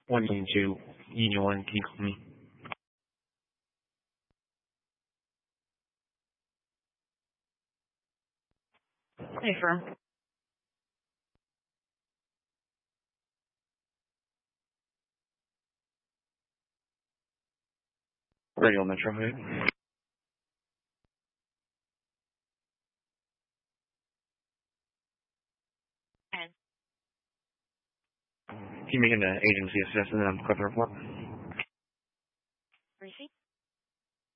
122, Union 1, can you call me? Hey, firm. Radio Metro, right? And Can you make an agency assessment on Clipper report?